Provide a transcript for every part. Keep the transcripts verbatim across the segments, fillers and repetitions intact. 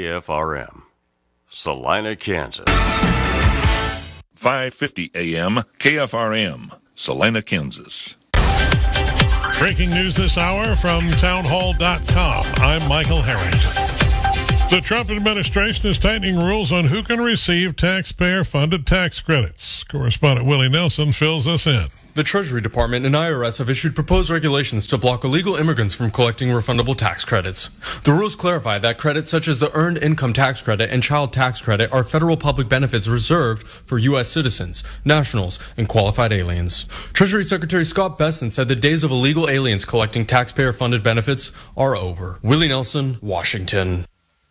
F R M, Salina, Kansas. five fifty A M, K F R M, Salina, Kansas. Breaking news this hour from town hall dot com. I'm Michael Harrington. The Trump administration is tightening rules on who can receive taxpayer-funded tax credits. Correspondent Willie Nelson fills us in. The Treasury Department and I R S have issued proposed regulations to block illegal immigrants from collecting refundable tax credits. The rules clarify that credits such as the Earned Income Tax Credit and Child Tax Credit are federal public benefits reserved for U S citizens, nationals, and qualified aliens. Treasury Secretary Scott Bessent said the days of illegal aliens collecting taxpayer-funded benefits are over. Willie Nelson, Washington.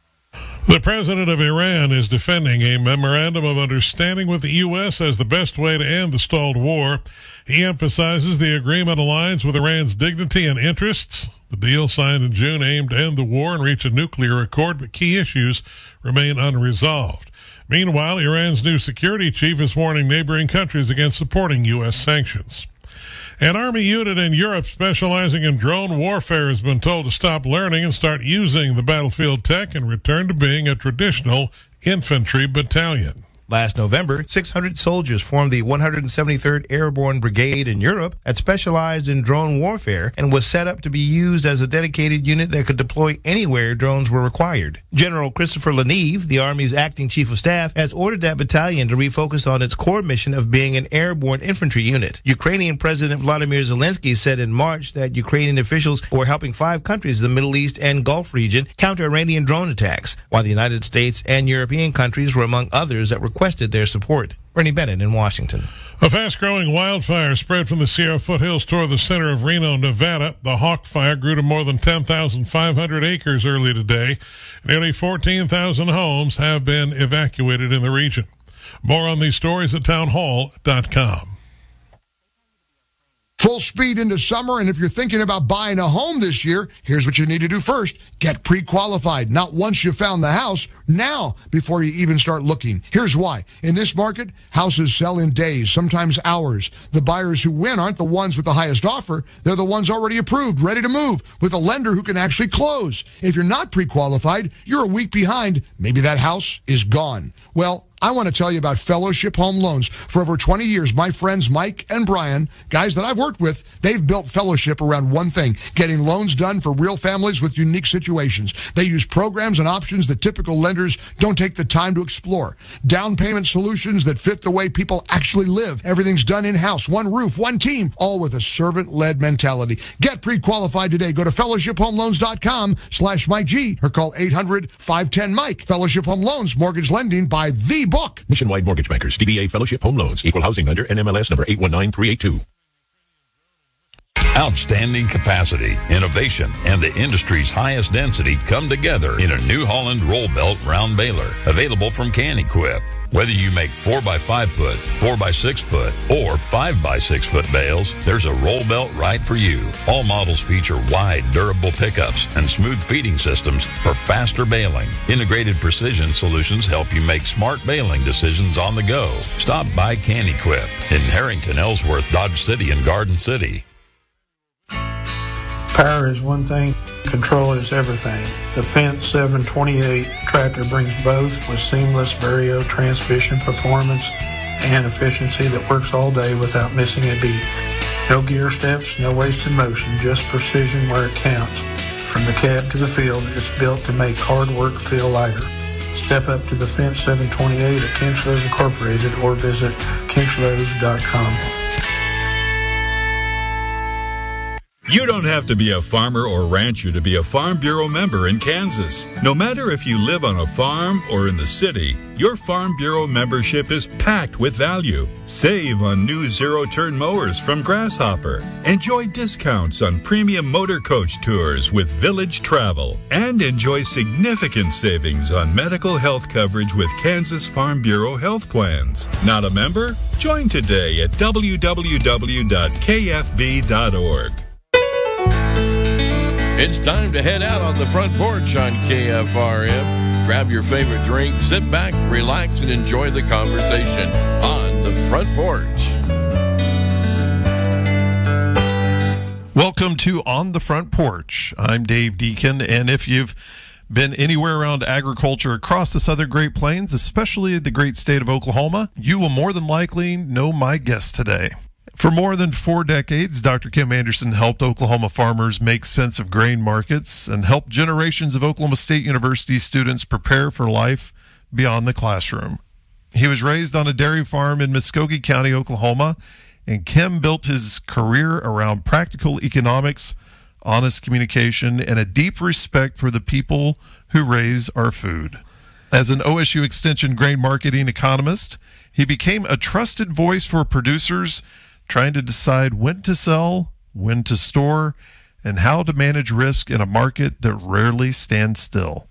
The president of Iran is defending a memorandum of understanding with the U S as the best way to end the stalled war. He emphasizes the agreement aligns with Iran's dignity and interests. The deal signed in June aimed to end the war and reach a nuclear accord, but key issues remain unresolved. Meanwhile, Iran's new security chief is warning neighboring countries against supporting U S sanctions. An Army unit in Europe specializing in drone warfare has been told to stop learning and start using the battlefield tech and return to being a traditional infantry battalion. Last November, six hundred soldiers formed the one hundred seventy-third Airborne Brigade in Europe that specialized in drone warfare and was set up to be used as a dedicated unit that could deploy anywhere drones were required. General Christopher Leneve, the Army's acting chief of staff, has ordered that battalion to refocus on its core mission of being an airborne infantry unit. Ukrainian President Vladimir Zelensky said in March that Ukrainian officials were helping five countries in the Middle East and Gulf region counter Iranian drone attacks, while the United States and European countries were among others that requested their support. Bernie Bennett in Washington. A fast-growing wildfire spread from the Sierra foothills toward the center of Reno, Nevada. The Hawk Fire grew to more than ten thousand five hundred acres early today. Nearly fourteen thousand homes have been evacuated in the region. More on these stories at town hall dot com. Full speed into summer, and if you're thinking about buying a home this year, here's what you need to do first. Get pre-qualified. Not once you found the house, now before you even start looking. Here's why. In this market, houses sell in days, sometimes hours. The buyers who win aren't the ones with the highest offer. They're the ones already approved, ready to move, with a lender who can actually close. If you're not pre-qualified, you're a week behind. Maybe that house is gone. Well, I want to tell you about Fellowship Home Loans. For over twenty years, my friends Mike and Brian, guys that I've worked with, they've built Fellowship around one thing, getting loans done for real families with unique situations. They use programs and options that typical lenders don't take the time to explore. Down payment solutions that fit the way people actually live. Everything's done in-house, one roof, one team, all with a servant-led mentality. Get pre-qualified today. Go to fellowship home loans dot com slash Mike G or call eight hundred five ten Mike. Fellowship Home Loans, mortgage lending by the book. Nationwide Mortgage Bankers, D B A Fellowship Home Loans, Equal Housing Lender, N M L S number eight one nine three eight two. Outstanding capacity, innovation, and the industry's highest density come together in a New Holland roll belt round baler, available from Can-Equip. Whether you make four by five foot, four by six foot, or five by six foot bales, there's a roll belt right for you. All models feature wide, durable pickups and smooth feeding systems for faster baling. Integrated precision solutions help you make smart baling decisions on the go. Stop by Can-Equip in Harrington, Ellsworth, Dodge City, and Garden City. Power is one thing, control is everything. The Fendt seven twenty-eight tractor brings both with seamless Vario transmission performance and efficiency that works all day without missing a beat. No gear steps, no wasted motion, just precision where it counts. From the cab to the field, it's built to make hard work feel lighter. Step up to the Fendt seven twenty-eight at Kinchlows Incorporated or visit kinchlows dot com. You don't have to be a farmer or rancher to be a Farm Bureau member in Kansas. No matter if you live on a farm or in the city, your Farm Bureau membership is packed with value. Save on new zero-turn mowers from Grasshopper. Enjoy discounts on premium motor coach tours with Village Travel. And enjoy significant savings on medical health coverage with Kansas Farm Bureau health plans. Not a member? Join today at w w w dot k f b dot org. It's time to head out on the front porch on K F R M. Grab your favorite drink, sit back, relax, and enjoy the conversation on the front porch. Welcome to On the Front Porch. I'm Dave Deacon, and if you've been anywhere around agriculture across the southern Great Plains, especially the great state of Oklahoma, you will more than likely know my guest today. For more than four decades, Doctor Kim Anderson helped Oklahoma farmers make sense of grain markets and helped generations of Oklahoma State University students prepare for life beyond the classroom. He was raised on a dairy farm in Muskogee County, Oklahoma, and Kim built his career around practical economics, honest communication, and a deep respect for the people who raise our food. As an O S U Extension grain marketing economist, he became a trusted voice for producers trying to decide when to sell, when to store, and how to manage risk in a market that rarely stands still.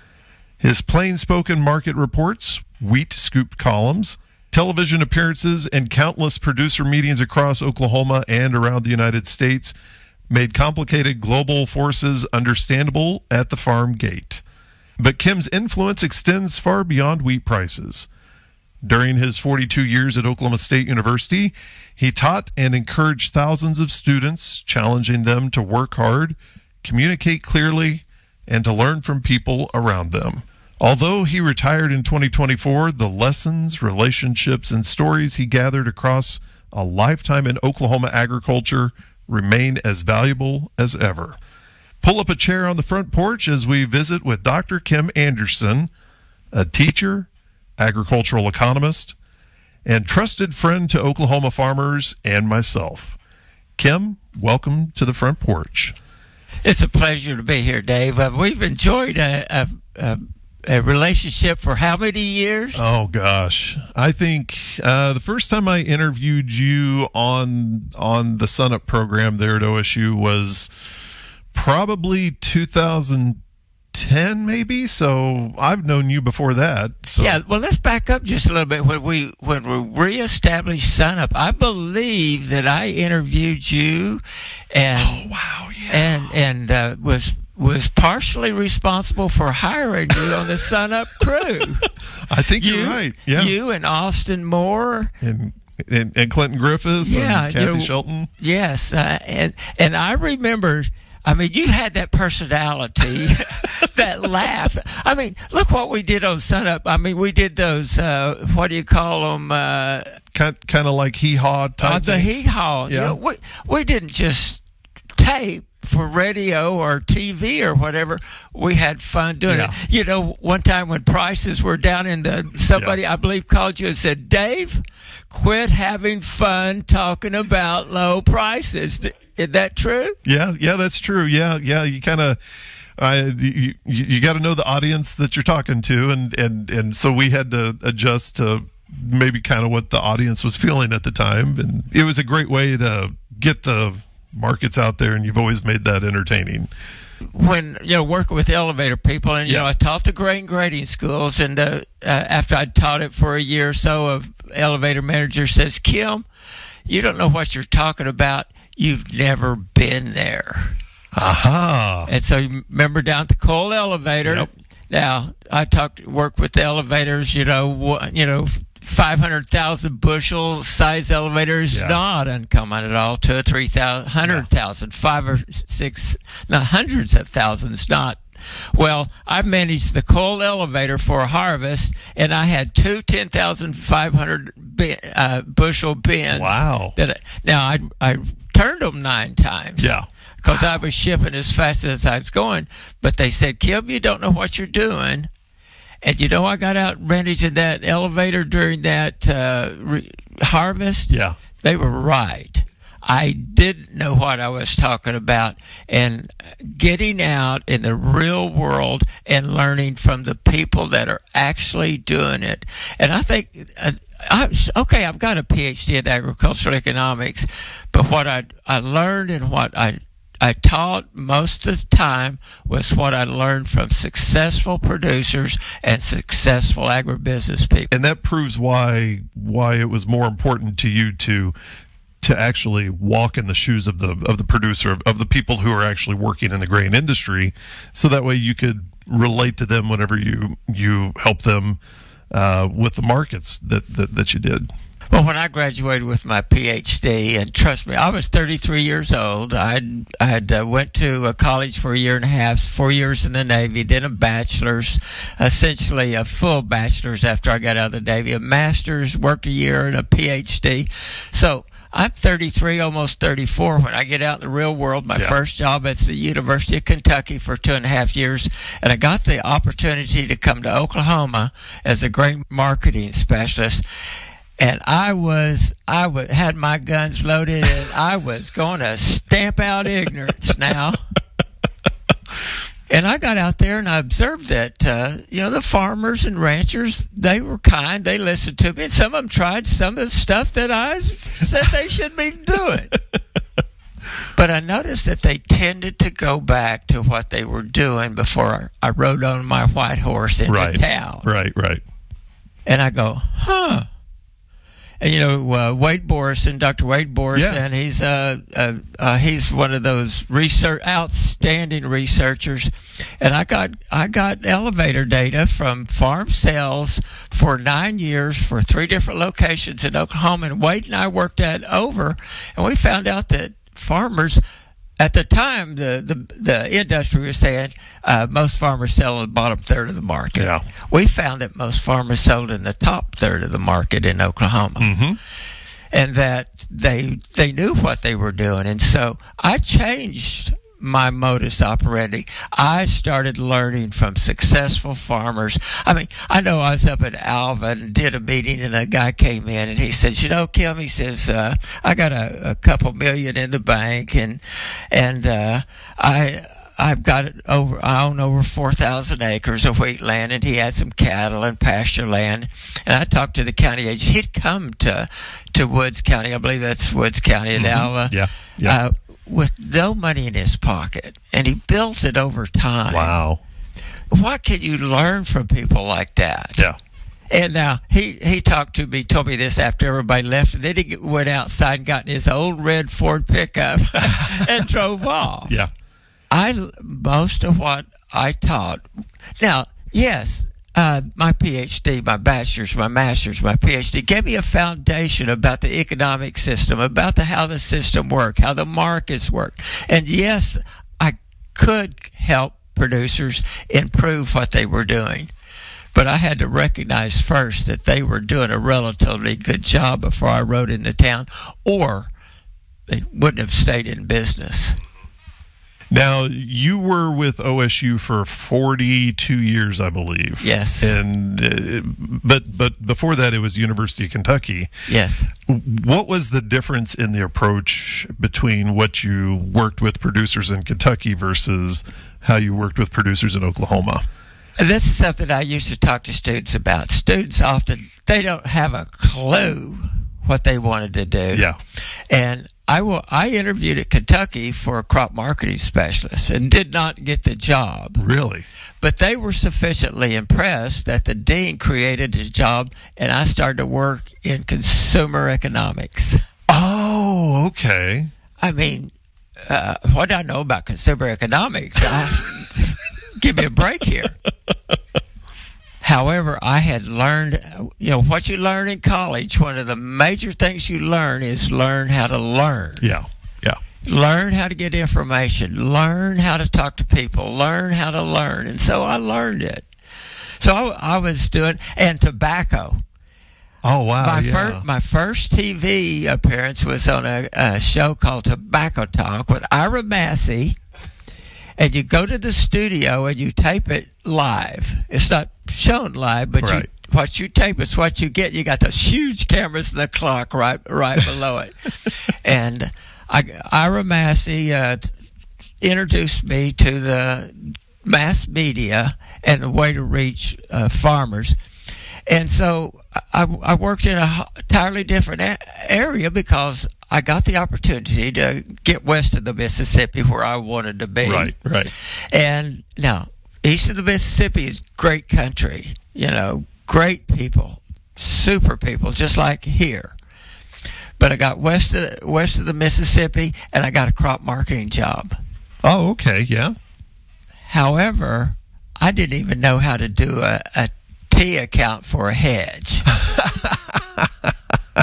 His plain-spoken market reports, wheat scoop columns, television appearances, and countless producer meetings across Oklahoma and around the United States made complicated global forces understandable at the farm gate. But Kim's influence extends far beyond wheat prices. During his forty-two years at Oklahoma State University, he taught and encouraged thousands of students, challenging them to work hard, communicate clearly, and to learn from people around them. Although he retired in twenty twenty-four, the lessons, relationships, and stories he gathered across a lifetime in Oklahoma agriculture remain as valuable as ever. Pull up a chair on the front porch as we visit with Doctor Kim Anderson, a teacher, agricultural economist, and trusted friend to Oklahoma farmers and myself. Kim, welcome to the front porch. It's a pleasure to be here, Dave. Uh, we've enjoyed a, a, a, a relationship for how many years? Oh, gosh. I think uh, the first time I interviewed you on on the Sunup program there at O S U was probably two thousand ten, maybe. So I've known you before that. So. Yeah. Well, let's back up just a little bit. When we when we reestablished Sunup, I believe that I interviewed you, and oh wow, yeah, and and uh, was. was partially responsible for hiring you on the Sunup crew. I think you, you're right. Yeah, you and Austin Moore and and, and Clinton Griffiths yeah, and Kathy you know, Shelton. Yes, uh, and and I remember. I mean, you had that personality, that laugh. I mean, look what we did on Sunup. I mean, we did those. Uh, what do you call them? Uh, kind kind of like hee haw type. Uh, the hee haw. Yeah. You know, we we didn't just tape for radio or T V or whatever. We had fun doing yeah. it. You know, one time when prices were down in the, somebody yeah. I believe called you and said, Dave, quit having fun talking about low prices. Is that true? Yeah, yeah, that's true. Yeah, yeah, you kind of, uh, you, you, you got to know the audience that you're talking to, and, and, and so we had to adjust to maybe kind of what the audience was feeling at the time, and it was a great way to get the markets out there, and you've always made that entertaining. When, you know, working with elevator people, and, you yeah. know, I taught the grain grading schools, and uh, uh, after I'd taught it for a year or so, a elevator manager says, Kim, you don't know what you're talking about. You've never been there. Aha. And so you remember down at the coal elevator. Yep. Now, I talked, worked with the elevators, you know, you know, five hundred thousand bushel size elevator is yeah. not uncommon at all. Two or three thousand, hundred thousand, five or six, no, hundreds of thousands, not. Well, I managed the coal elevator for a harvest, and I had two ten thousand five hundred uh, bushel bins. Wow. That I, now, I, I turned them nine times. Yeah. Because I was shipping as fast as I was going. But they said, Kim, you don't know what you're doing. And, you know, I got out managing that elevator during that uh, re- harvest. Yeah. They were right. I didn't know what I was talking about, and getting out in the real world and learning from the people that are actually doing it. And I think, uh, I, okay, I've got a P H D in agricultural economics, but what I I learned and what I I taught most of the time was what I learned from successful producers and successful agribusiness people. And that proves why why it was more important to you to to actually walk in the shoes of the of the producer, of, of the people who are actually working in the grain industry, so that way you could relate to them whenever you you help them uh, with the markets that, that, that you did. Well, when I graduated with my P H D, and trust me, I was thirty-three years old. I I had uh, went to a college for a year and a half, four years in the Navy, then a bachelor's, essentially a full bachelor's after I got out of the Navy, a master's, worked a year, and a P H D. So I'm thirty-three, almost thirty-four. When I get out in the real world, my yeah. first job at the University of Kentucky for two and a half years, and I got the opportunity to come to Oklahoma as a grain marketing specialist. And I was, I w- had my guns loaded, and I was going to stamp out ignorance now. And I got out there and I observed that, uh, you know, the farmers and ranchers, they were kind. They listened to me. And some of them tried some of the stuff that I said they should be doing. But I noticed that they tended to go back to what they were doing before I rode on my white horse into right. town. Right, right. And I go, huh. And, you know, uh, Wade Borison, Doctor Wade Borison, yeah. he's uh, uh, uh, he's one of those research outstanding researchers. And I got I got elevator data from farm sales for nine years for three different locations in Oklahoma. And Wade and I worked that over, and we found out that farmers, at the time, the, the, the industry was saying uh, most farmers sell in the bottom third of the market. Yeah. We found that most farmers sold in the top third of the market in Oklahoma. Mm-hmm. And that they they knew what they were doing. And so I changed my modus operandi. I started learning from successful farmers. I mean, I know I was up at Alva and did a meeting, and a guy came in and he says, you know, Kim, he says, uh, I got a, a couple million in the bank, and and uh, I I've got it over. I own over four thousand acres of wheat land, and he had some cattle and pasture land. And I talked to the county agent. He'd come to to Woods County. I believe that's Woods County at mm-hmm. Alva. Yeah, yeah. Uh, with no money in his pocket, and he built it over time. Wow. What can you learn from people like that? Yeah. And now he, he talked to me, told me this after everybody left, and then he went outside and got in his old red Ford pickup and drove off. Yeah. I, most of what I taught, now, yes, Uh, my P H D, my bachelor's, my master's, my P H D gave me a foundation about the economic system, about the, how the system worked, how the markets work. And yes, I could help producers improve what they were doing. But I had to recognize first that they were doing a relatively good job before I rode into town, or they wouldn't have stayed in business. Now, you were with O S U for forty-two years, I believe. Yes. And uh, but but before that, it was University of Kentucky. Yes. What was the difference in the approach between what you worked with producers in Kentucky versus how you worked with producers in Oklahoma? This is something I used to talk to students about. Students often, they don't have a clue what they wanted to do. Yeah. And I will, I interviewed at Kentucky for a crop marketing specialist and did not get the job. Really? But they were sufficiently impressed that the dean created a job, and I started to work in consumer economics. Oh, okay. I mean, uh, what do I know about consumer economics? I, give me a break here. However, I had learned, you know, what you learn in college, one of the major things you learn is learn how to learn. Yeah, yeah. Learn how to get information. Learn how to talk to people. Learn how to learn. And so I learned it. So I, I was doing, and tobacco. Oh, wow, my yeah. Fir- my first T V appearance was on a, a show called Tobacco Talk with Ira Massey. And you go to the studio and you tape it live. It's not shown live, but right. you, what you tape is what you get. You got those huge cameras and the clock right right below it. And I, Ira Massey uh, introduced me to the mass media and the way to reach uh, farmers. And so I, I worked in an entirely different a- area because I got the opportunity to get west of the Mississippi where I wanted to be. Right, right. And now, east of the Mississippi is great country, you know, great people, super people, just like here. But I got west of, west of the Mississippi, and I got a crop marketing job. Oh, okay, yeah. However, I didn't even know how to do a, a T account for a hedge.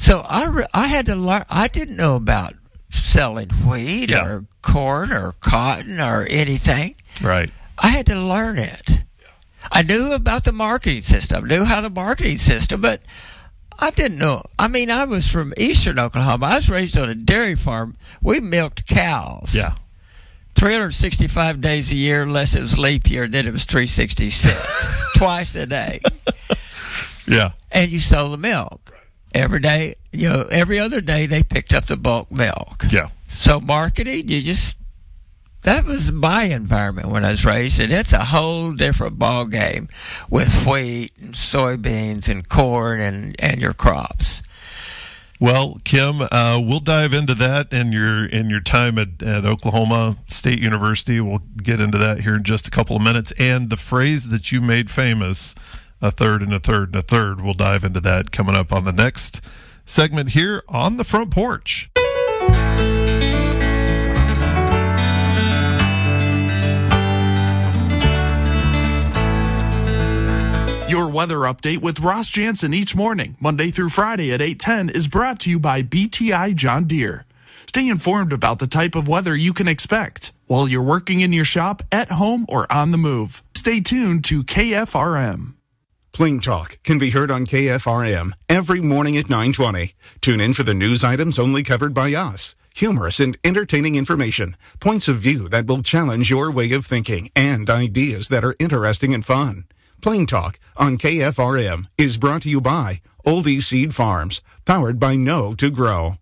So I, re- I had to learn. I didn't know about selling wheat Yeah. or corn or cotton or anything. Right. I had to learn it. I knew about the marketing system, knew how the marketing system, but I didn't know. I mean, I was from eastern Oklahoma. I was raised on a dairy farm. We milked cows. Yeah. three hundred sixty-five days a year, unless it was leap year, then it was three hundred sixty-six, twice a day. Yeah. And you sold the milk. Every day, you know, every other day they picked up the bulk milk. Yeah. So marketing, you just, that was my environment when I was raised, and it's a whole different ball game with wheat and soybeans and corn and, and your crops. Well, Kim, uh, we'll dive into that in your in your time at, at Oklahoma State University. We'll get into that here in just a couple of minutes. And the phrase that you made famous, a third and a third and a third, we'll dive into that coming up on the next segment here on the Front Porch. Your weather update with Ross Jansen each morning, Monday through Friday at eight ten, is brought to you by B T I John Deere. Stay informed about the type of weather you can expect while you're working in your shop, at home, or on the move. Stay tuned to K F R M. Plain Talk can be heard on K F R M every morning at nine twenty. Tune in for the news items only covered by us. Humorous and entertaining information, points of view that will challenge your way of thinking, and ideas that are interesting and fun. Plain Talk on K F R M is brought to you by Oldie Seed Farms, powered by Know to Grow.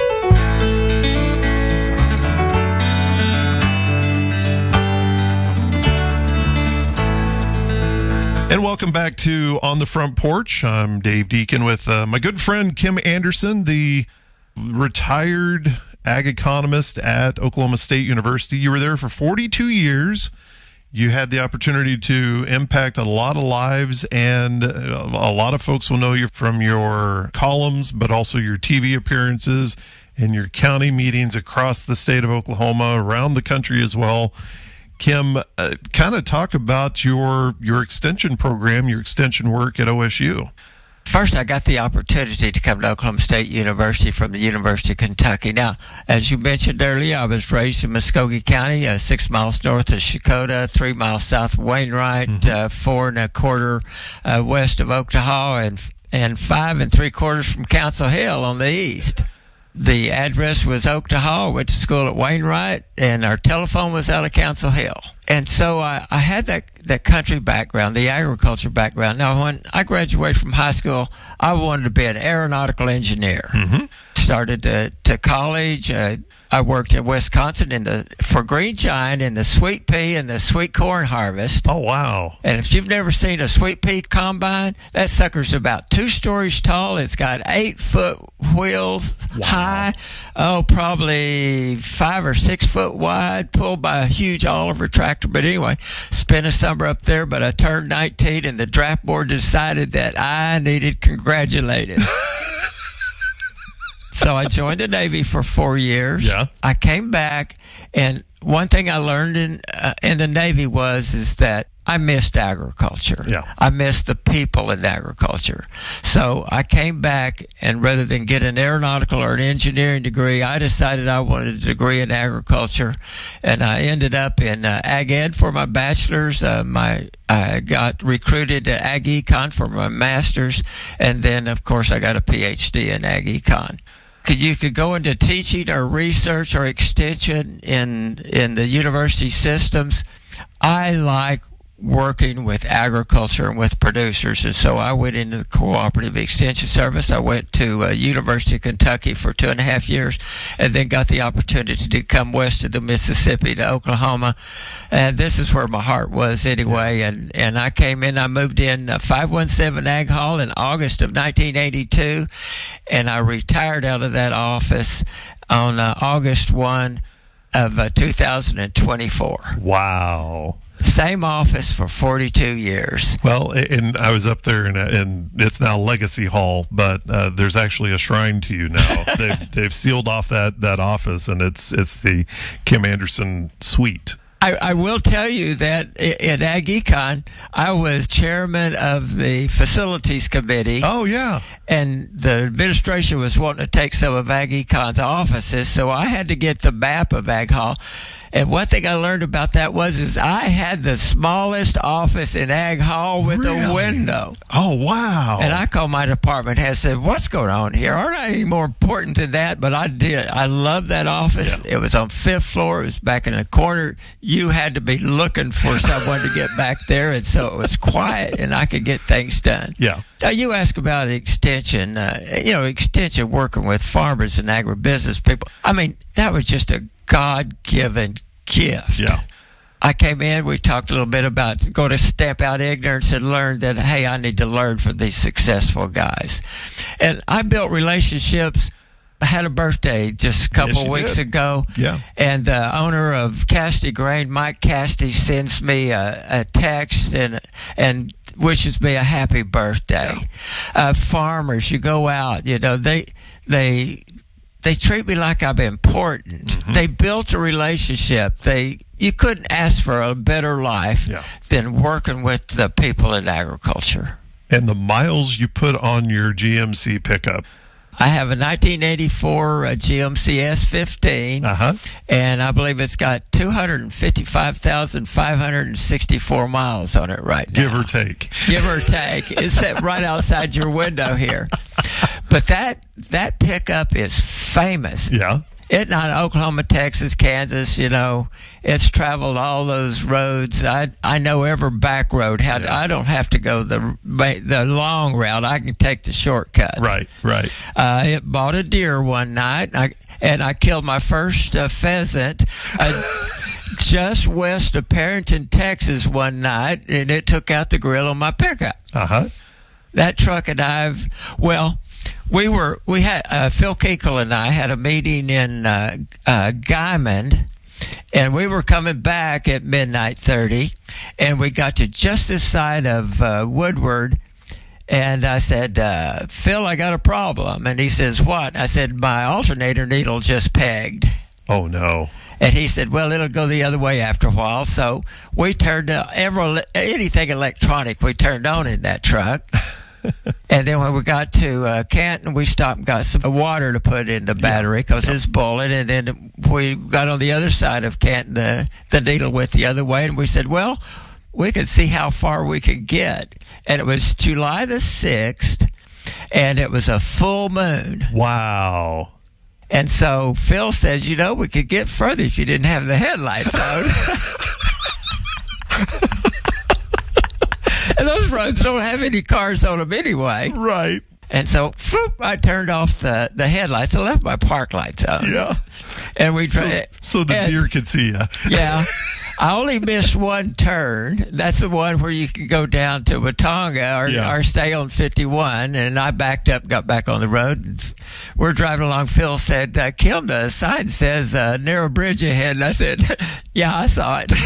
And welcome back to On the Front Porch. I'm Dave Deacon with uh, my good friend Kim Anderson, the retired ag economist at Oklahoma State University. You were there for forty-two years. You had the opportunity to impact a lot of lives, and a lot of folks will know you from your columns, but also your T V appearances and your county meetings across the state of Oklahoma, around the country as well. Kim, uh, kind of talk about your your extension program, your extension work at O S U. First, I got the opportunity to come to Oklahoma State University from the University of Kentucky. Now, as you mentioned earlier, I was raised in Muskogee County, uh, six miles north of Shakota, three miles south of Wainwright, mm-hmm. uh, four and a quarter uh, west of Oklahoma, and and five and three quarters from Council Hill on the east. The address was Oklahoma. Went to school at Wainwright, and our telephone was out of Council Hill. And so I, I had that, that country background, the agriculture background. Now, when I graduated from high school, I wanted to be an aeronautical engineer. Mm-hmm. Started to, to college. Uh, I worked in Wisconsin in the for Green Giant in the sweet pea and the sweet corn harvest. Oh, wow. And if you've never seen a sweet pea combine, that sucker's about two stories tall. It's got eight foot wheels wow. high. Oh, probably five or six foot wide, pulled by a huge Oliver tractor. But anyway, spent a summer up there, but I turned nineteen and the draft board decided that I needed congratulated. So I joined the Navy for four years. Yeah. I came back, and one thing I learned in uh, in the Navy was is that I missed agriculture. Yeah. I missed the people in agriculture. So I came back, and rather than get an aeronautical or an engineering degree, I decided I wanted a degree in agriculture, and I ended up in uh, Ag Ed for my bachelor's. Uh, my I got recruited to Ag Econ for my master's, and then, of course, I got a P H D in Ag Econ. You could go into teaching or research or extension in in the university systems. I like working with agriculture and with producers, and so I went into the Cooperative Extension Service. I went to uh, University of Kentucky for two and a half years, and then got the opportunity to come west of the Mississippi to Oklahoma, and this is where my heart was anyway. And and I came in, I moved in uh, five one seven Ag Hall in August of nineteen eighty-two, and I retired out of that office on uh, August first of uh, two thousand twenty-four. Wow. Same office for forty-two years. Well, and I was up there, and, and it's now Legacy Hall, but uh, there's actually a shrine to you now. they've, they've sealed off that, that office, and it's it's the Kim Anderson Suite. I, I will tell you that at Ag Econ, I was chairman of the facilities committee. Oh, yeah. And the administration was wanting to take some of Ag Econ's offices, so I had to get the map of Ag Hall. And one thing I learned about that was is I had the smallest office in Ag Hall with really? a window. Oh, wow. And I called my department head and said, what's going on here? Aren't I any more important than that? But I did. I loved that office. Yeah. It was on fifth floor. It was back in the corner. You had to be looking for someone to get back there. And so it was quiet and I could get things done. Yeah. Now, you ask about extension, uh, you know, extension working with farmers and agribusiness people. I mean, that was just a God-given gift. Yeah. I came in, we talked a little bit about going to step out ignorance and learn that, hey, I need to learn from these successful guys. And I built relationships. I had a birthday just a couple yes, of weeks did. ago. Yeah. And the owner of Casti Grain, Mike Casti, sends me a, a text and and wishes me a happy birthday. Yeah. Uh, farmers, you go out, you know, they they they treat me like I'm important. Mm-hmm. They built a relationship. They you couldn't ask for a better life yeah. than working with the people in agriculture. And the miles you put on your G M C pickup. I have a nineteen eighty-four uh, G M C S fifteen, uh-huh. and I believe it's got two hundred fifty-five thousand five hundred sixty-four miles on it right now. Give or take. Give or take. It's set right outside your window here. But that that pickup is famous. Yeah. It's not Oklahoma, Texas, Kansas, you know. It's traveled all those roads. I I know every back road. How to, I don't have to go the the long route. I can take the shortcuts. Right, right. Uh, it bought a deer one night, I, and I killed my first uh, pheasant uh, just west of Perrington, Texas one night, and it took out the grill on my pickup. Uh-huh. That truck and I've, well... We were we had uh, Phil Kinkle and I had a meeting in uh, uh, Guyman, and we were coming back at midnight thirty, and we got to just this side of uh, Woodward, and I said, uh, Phil, I got a problem, and he says, what? I said, my alternator needle just pegged. Oh no. And he said, well, it'll go the other way after a while. So we turned uh, every, anything electronic we turned on in that truck. And then when we got to uh, Canton, we stopped and got some water to put in the battery because yeah. it's bullet. And then we got on the other side of Canton, the, the needle went the other way. And we said, well, we could see how far we could get. And it was July the sixth, and it was a full moon. Wow. And so Phil says, you know, we could get further if you didn't have the headlights on. And those roads don't have any cars on them anyway. Right. And so, whoop, I turned off the, the headlights. I left my park lights on. Yeah. And we so, tra- so the and, deer could see you. Yeah. I only missed one turn. That's the one where you can go down to Watonga or, yeah. or stay on fifty-one. And I backed up, got back on the road. And we're driving along. Phil said, uh, Kim, the sign says uh, narrow bridge ahead. And I said, yeah, I saw it.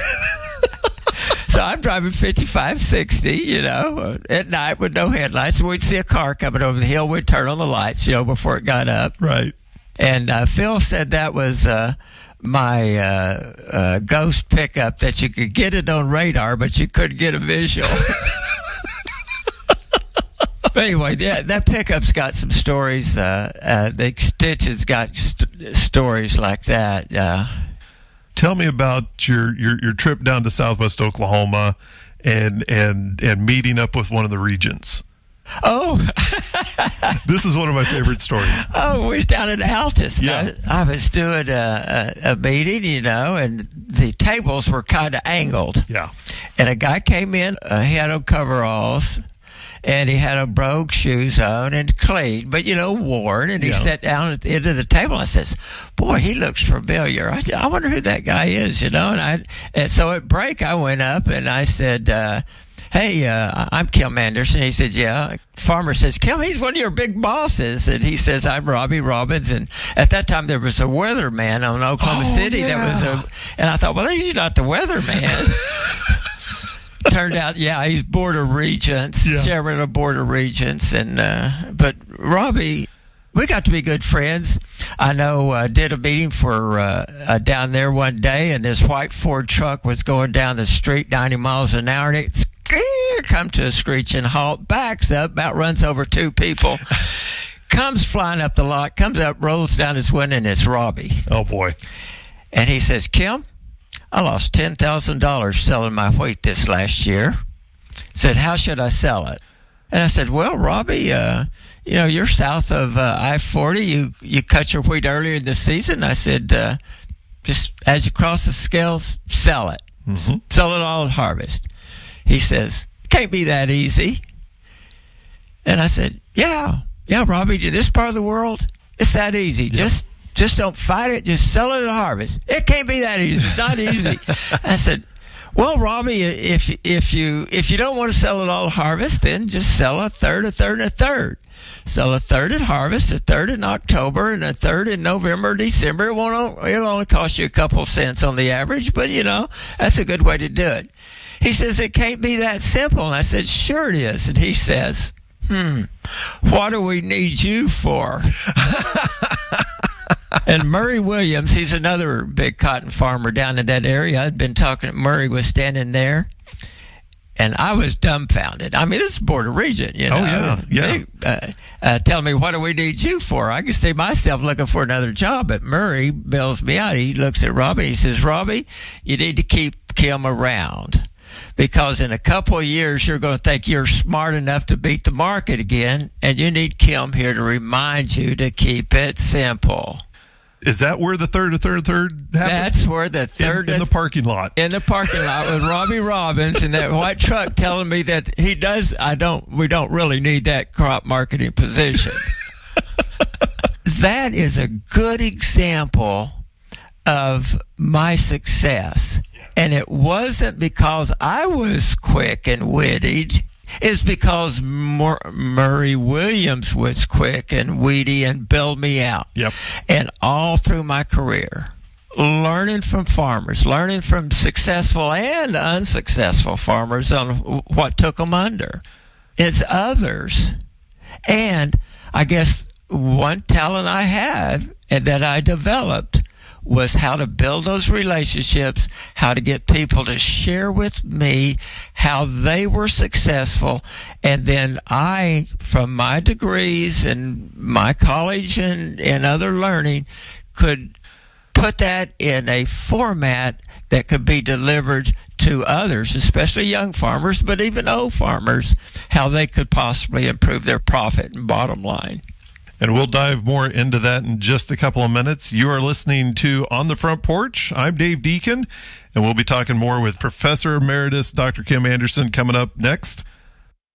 So I'm driving fifty-five, sixty, you know, at night with no headlights. We'd see a car coming over the hill. We'd turn on the lights, you know, before it got up. Right. And uh, Phil said that was uh, my uh, uh, ghost pickup, that you could get it on radar, but you couldn't get a visual. But anyway, that, that pickup's got some stories. Uh, uh, the extension's got st- stories like that. Uh Tell me about your, your, your trip down to Southwest Oklahoma and and and meeting up with one of the regents. Oh, this is one of my favorite stories. Oh, we was down in Altus. Yeah. I, I was doing a, a, a meeting, you know, and the tables were kind of angled. Yeah. And a guy came in, uh, he had on coveralls, and he had a brogue shoes on and clean, but, you know, worn. And he yeah. sat down at the end of the table. I says, boy, he looks familiar. I, I wonder who that guy is, you know. And I and so at break, I went up and I said, uh, hey, uh, I'm Kim Anderson. He said, yeah. Farmer says, Kim, he's one of your big bosses. And he says, I'm Robbie Robbins. And at that time, there was a weatherman on Oklahoma oh, City. Yeah. That was a, and I thought, well, he's not the weatherman. Turned out, yeah, he's Board of Regents, yeah. chairman of Board of Regents. And, uh, but Robbie, we got to be good friends. I know uh, did a meeting for uh, uh, down there one day, and this white Ford truck was going down the street ninety miles an hour, and it come to a screeching halt, backs up, about runs over two people, comes flying up the lot, comes up, rolls down his window, and it's Robbie. Oh, boy. And he says, Kim, I lost ten thousand dollars selling my wheat this last year. Said, how should I sell it? And I said, well, Robbie, uh, you know, you're south of uh, I forty. You you cut your wheat earlier this season. I said, uh, just as you cross the scales, sell it. Mm-hmm. Sell it all at harvest. He says, can't be that easy. And I said, yeah, yeah, Robbie, to this part of the world, it's that easy. Yep. Just just don't fight it. Just sell it at harvest. It can't be that easy. It's not easy. I said, well, Robbie, if if you if you don't want to sell it all at harvest, then just sell a third, a third, and a third. Sell a third at harvest, a third in October, and a third in November, December. It won't. It'll only cost you a couple cents on the average, but you know that's a good way to do it. He says it can't be that simple, and I said sure it is. And he says, "Hmm, what do we need you for?" And Murray Williams, he's another big cotton farmer down in that area. I'd been talking, Murray was standing there, and I was dumbfounded. I mean, this is border region, you know. Oh, yeah, yeah. They, uh, uh, tell me, what do we need you for? I can see myself looking for another job, but Murray bails me out. He looks at Robbie, he says, Robbie, you need to keep Kim around, because in a couple of years, you're going to think you're smart enough to beat the market again, and you need Kim here to remind you to keep it simple. Is that where the third, a third, third happened? That's where the third... In, in the parking lot. In the parking lot with Robbie Robbins and that white truck telling me that he does, I don't, we don't really need that crop marketing position. That is a good example of my success. And it wasn't because I was quick and witty. It's because Mur- Murray Williams was quick and witty and bailed me out. Yep. And all through my career, learning from farmers, learning from successful and unsuccessful farmers on what took them under. It's others. And I guess one talent I had and that I developed was how to build those relationships, how to get people to share with me how they were successful, and then I, from my degrees and my college and, and other learning, could put that in a format that could be delivered to others, especially young farmers, but even old farmers, how they could possibly improve their profit and bottom line. And we'll dive more into that in just a couple of minutes. You are listening to On the Front Porch. I'm Dave Deacon, and we'll be talking more with Professor Emeritus Doctor Kim Anderson coming up next.